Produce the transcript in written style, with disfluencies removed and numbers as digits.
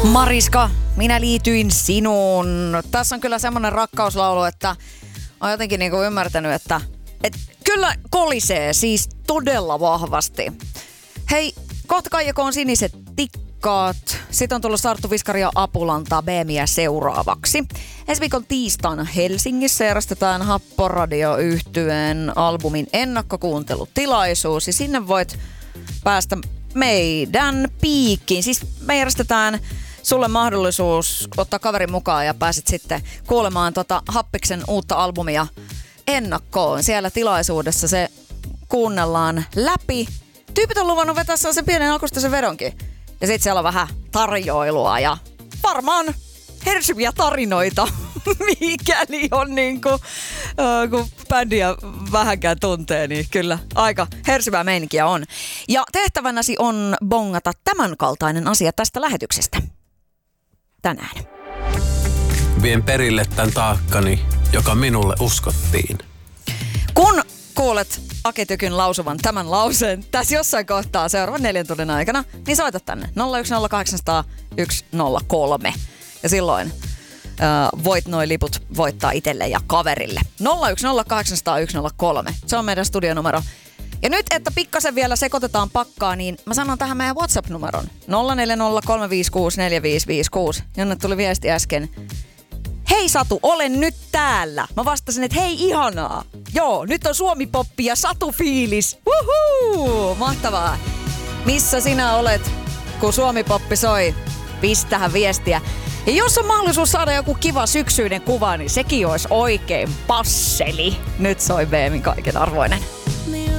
Mariska, minä liityin sinuun. Tässä on kyllä semmoinen rakkauslaulu, että olen jotenkin niinku ymmärtänyt, että kyllä kolisee siis todella vahvasti. Hei, kohta Kaijakoon siniset tikkaat. Sitten on tullut Sarttu Viskari ja Apulantaa BMiä seuraavaksi. Ensi viikon tiistaina Helsingissä järjestetään Happoradio-yhtyeen albumin ennakkokuuntelutilaisuus. Ja sinne voit päästä meidän piikkiin. Siis me järjestetään sulle mahdollisuus ottaa kaverin mukaan ja pääsit sitten kuulemaan Happiksen uutta albumia ennakkoon. Siellä tilaisuudessa se kuunnellaan läpi. Tyypit on luvannut vetää sen pienen akustisen vedonkin. Ja sitten siellä on vähän tarjoilua ja varmaan hersyviä tarinoita, mikäli on niinku, kun bändiä vähänkään tuntee, niin kyllä aika hersyvää meininkiä on. Ja tehtävänäsi on bongata tämänkaltainen asia tästä lähetyksestä tänään. Vien perille tämän taakkani, joka minulle uskottiin. Kun kuulet Ake Tykyn lausuvan tämän lauseen tässä jossain kohtaa seuraavan 4 tunnin aikana, niin soita tänne 010800103. Ja silloin voit noi liput voittaa itselle ja kaverille. 010800103. Se on meidän studionumero. Ja nyt, että pikkasen vielä sekoitetaan pakkaa, niin mä sanon tähän meidän WhatsApp-numeron. 0403564556, jonne tuli viesti äsken. Hei Satu, olen nyt täällä. Mä vastasin, että hei ihanaa. Joo, nyt on Suomi-poppi ja Satu-fiilis. Wuhuu, mahtavaa. Missä sinä olet, kun Suomi-poppi soi? Pistähän viestiä. Ja jos on mahdollisuus saada joku kiva syksyinen kuva, niin sekin olisi oikein passeli. Nyt soi BMin kaiken arvoinen.